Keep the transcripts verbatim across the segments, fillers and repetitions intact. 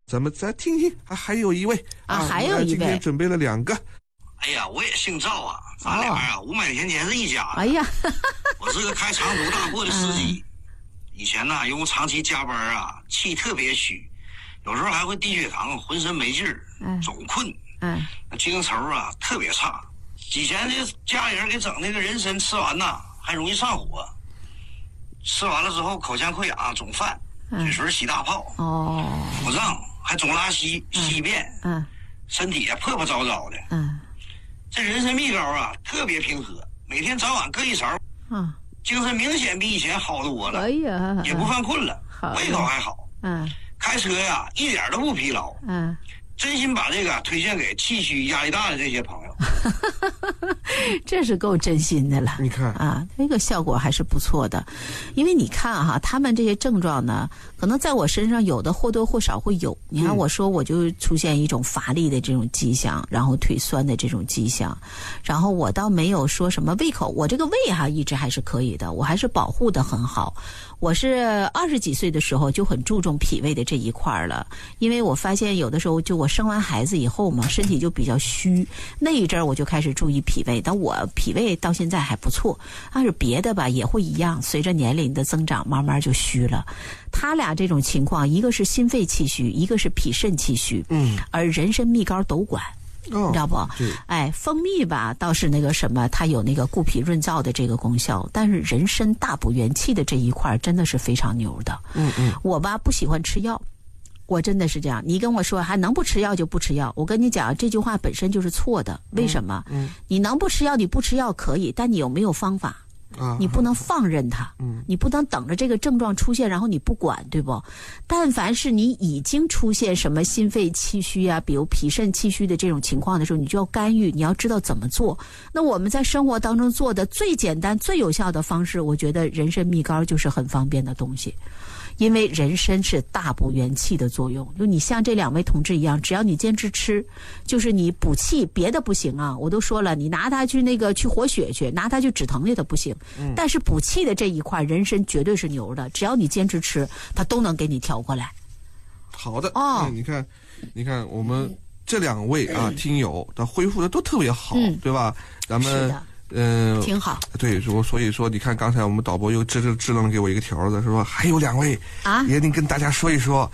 咱们再听听，还还有一位啊，还有一位， 今天准备了两个。 哎呀，我也姓赵啊，咱俩啊五百天前是一家。 哎呀， 我是个开长途大货的司机，以前呢因为长期加班啊，气特别虚，有时候还会低血糖，浑身没劲儿，总困，嗯，精神啊特别差。以前这家里人给整那个人参，吃完呐还容易上火，吃完了之后口腔溃疡、肿饭，嘴唇起大泡，哦，腹胀，还总拉稀、稀便，嗯，身体啊破破糟糟的，嗯。这人参蜜膏啊，特别平和，每天早晚各一勺，嗯，精神明显比以前好多了，哎呀，也不犯困了，胃口还好，嗯，开车呀一点都不疲劳，嗯，真心把这个推荐给气虚、压力大的这些朋友。 这是够真心的了， 你看啊，这个效果还是不错的，因为你看哈，他们这些症状呢，可能在我身上有的或多或少会有。你看我说我就出现一种乏力的这种迹象，然后腿酸的这种迹象，然后我倒没有说什么胃口，我这个胃哈一直还是可以的，我还是保护的很好。我是二十几岁的时候就很注重脾胃的这一块了，因为我发现有的时候就我生完孩子以后嘛，身体就比较虚，那一阵儿我就开始注意脾胃，但我脾胃到现在还不错，但是别的吧也会一样，随着年龄的增长慢慢就虚了。他俩这种情况，一个是心肺气虚，一个是脾肾气虚，嗯，而人参蜜膏都管。 哦、 你知道不？哎，蜂蜜吧倒是那个什么，它有那个固脾润燥的这个功效，但是人参大补元气的这一块真的是非常牛的。嗯嗯，我吧不喜欢吃药，我真的是这样。你跟我说还能不吃药就不吃药，我跟你讲这句话本身就是错的。为什么？嗯，嗯你能不吃药你不吃药可以，但你有没有方法？你不能放任它，嗯，你不能等着这个症状出现然后你不管，对不？但凡是你已经出现什么心肺气虚啊，比如脾肾气虚的这种情况的时候，你就要干预，你要知道怎么做。那我们在生活当中做的最简单最有效的方式，我觉得人参蜜膏就是很方便的东西。因为人参是大补元气的作用，就你像这两位同志一样，只要你坚持吃，就是你补气，别的不行啊，我都说了，你拿它去那个去活血去，拿它去止疼的都不行。嗯，但是补气的这一块，人参绝对是牛的，只要你坚持吃，它都能给你调过来。 好的，哦，嗯、你看，你看我们这两位啊、嗯、听友的恢复的都特别好，嗯、对吧？咱们。是的嗯、呃， 挺好。 对，说所以说，你看刚才我们导播又支支支棱给我一个条子，说还有两位啊，也得跟大家说一说。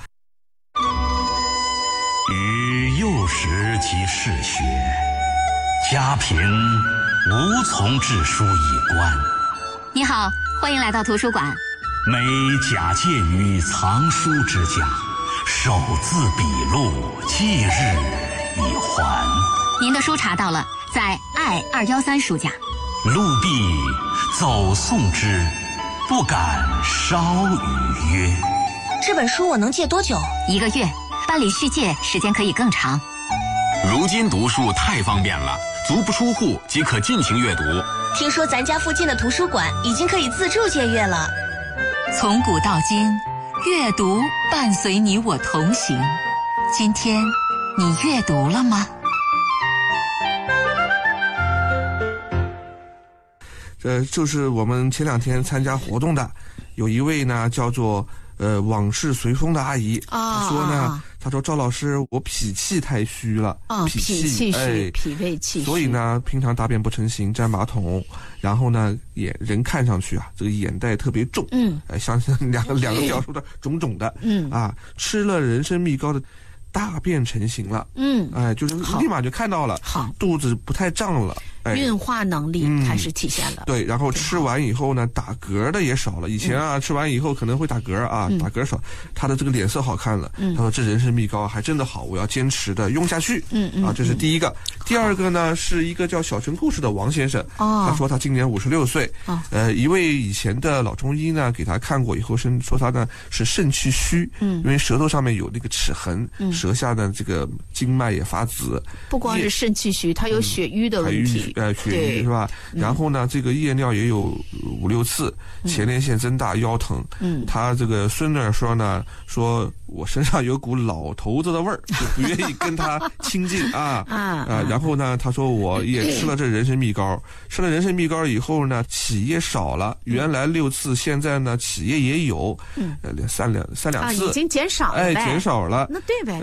与幼时即嗜血，家贫无从治书以观。 你好，欢迎来到图书馆。 每假借于藏书之家，手字笔录，即日以还。 您的书查到了，在爱二幺三书架。 陆必走送之，不敢稍逾约。 这本书我能借多久？ 一个月，办理续借时间可以更长。 如今读书太方便了，足不出户即可尽情阅读。 听说咱家附近的图书馆已经可以自助借阅了。 从古到今，阅读伴随你我同行。今天你阅读了吗？ 呃，就是我们前两天参加活动的，有一位呢叫做呃往事随风的阿姨，啊、她说呢，她说赵老师，我脾气太虚了， 啊、脾气虚，哎，脾胃气虚， 所以呢，平常大便不成形，沾马桶，然后呢，眼人看上去啊，这个眼袋特别重，嗯，哎，像两个两个表述的肿肿的，嗯，啊，吃了人参蜜膏的。大便成型了，嗯，哎，就是立马就看到了，好，肚子不太胀了，哎， 运化能力开始体现了。 嗯、对，然后吃完以后呢，打嗝的也少了。以前啊，嗯、吃完以后可能会打嗝啊，嗯、打嗝少，他的这个脸色好看了。嗯、他说这人参蜜膏还真的好，我要坚持的用下去。嗯嗯，啊，这是第一个。第二个呢，是一个叫小城故事的王先生，哦，他说他今年五十六岁，哦，呃，一位以前的老中医呢给他看过以后，是说他呢是肾气虚，嗯，因为舌头上面有那个齿痕，嗯。舌下的这个经脉也发紫， 不光是肾气虚，它有血瘀的问题， 嗯、呃，血瘀是吧？然后呢，这个夜尿也有五六次，前列腺增大，腰疼。嗯，他这个孙女说呢，说我身上有股老头子的味儿，就不愿意跟他亲近啊啊、呃！然后呢，他说我也吃了这人参蜜膏，吃了人参蜜膏以后呢，起夜少了，原来六次，现在呢起夜也有，嗯，呃，三两三两次， 啊，已经减少了， 哎，减少了， 那对呗。